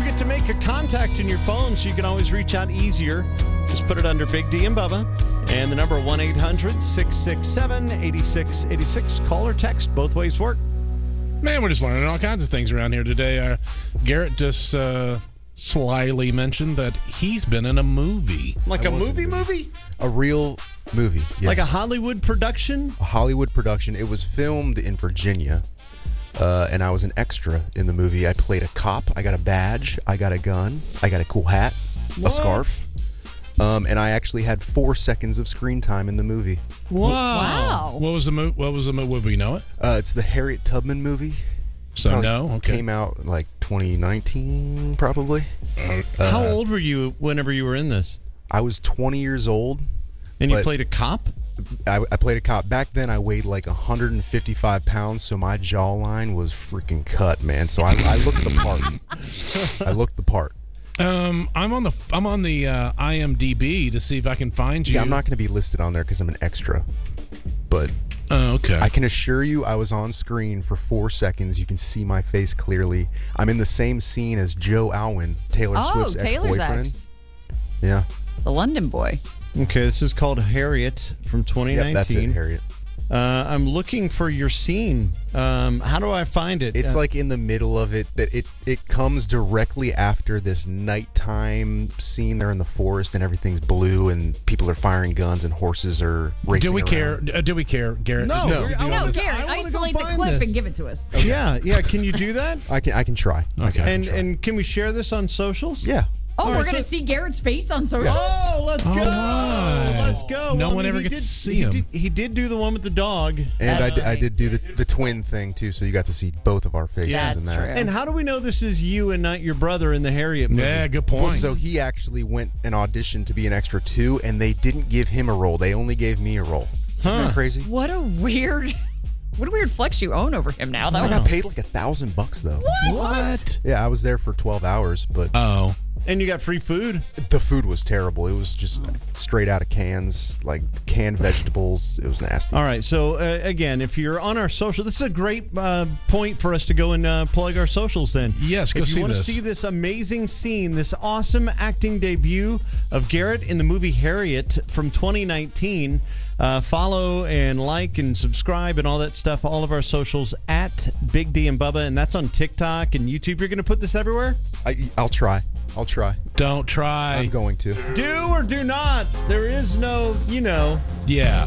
forget to make a contact in your phone so you can always reach out easier. Just put it under Big D and Bubba. And the number 1-800-667-8686. Call or text. Both ways work. Man, we're just learning all kinds of things around here today. Garrett just slyly mentioned that he's been in a movie. Like a movie? A real movie. Yes. Like a Hollywood production? A Hollywood production. It was filmed in Virginia, and I was an extra in the movie. I played a cop. I got a badge. I got a gun. I got a cool hat, a scarf. And I actually had 4 seconds of screen time in the movie. Wow. What was the movie? Would we know it? It's the Harriet Tubman movie. So Probably no? Okay. Came out like 2019, probably. How old were you whenever you were in this? I was 20 years old. And you played a cop? I played a cop. Back then, I weighed like 155 pounds, so my jawline was freaking cut, man. So I looked the part. I looked the part. I'm on the IMDb to see if I can find you. Yeah, I'm not going to be listed on there because I'm an extra. But okay. I can assure you I was on screen for 4 seconds. You can see my face clearly. I'm in the same scene as Joe Alwyn, Taylor Swift's Taylor's ex-boyfriend. ex. Yeah. The London boy. Okay, this is called Harriet from 2019. Yep, that's it, Harriet. I'm looking for your scene. How do I find it? It's like in the middle of it. That it comes directly after this nighttime scene. They're in the forest and everything's blue and people are firing guns and horses are racing. Do we around. care? Do we care, Garrett? No. No, Garrett, isolate the clip and give it to us. Okay. Yeah. Can you do that? I can try. Okay. And can we share this on socials? Yeah. Oh, All we're right, going to see Garrett's face on socials? Oh, let's go. right. Let's go. No one ever gets to see him. He did do the one with the dog. And That's I right. did do the twin thing too, so you got to see both of our faces That's in that. true. And how do we know this is you and not your brother in the Harriet movie? Yeah, good Well, point. so he actually went and auditioned to be an extra too, and they didn't give him a role. They only gave me a role. Isn't that crazy? What a weird flex you own over him now, though. I got paid like $1,000 though. What? Yeah, I was there for 12 hours, but Oh. And you got free food? the food was terrible. It was just straight out of cans, like canned vegetables. It was nasty. All right. So, again, if you're on our social, this is a great point for us to go and plug our socials then. Yes, go If see you want to this. see this amazing scene, this awesome acting debut of Garrett in the movie Harriet from 2019, follow and like and subscribe and all that stuff. All of our socials at Big D and Bubba, and that's on TikTok and YouTube. You're going to put this everywhere? I'll try. Don't try. I'm going to. Do or do not. There is no, Yeah.